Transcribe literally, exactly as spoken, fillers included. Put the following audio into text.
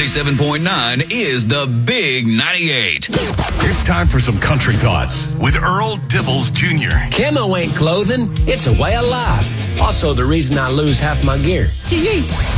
ninety-seven point nine is the Big ninety-eight. It's time for some country thoughts with Earl Dibbles Junior Camo ain't clothing, it's a way of life. Also the reason I lose half my gear.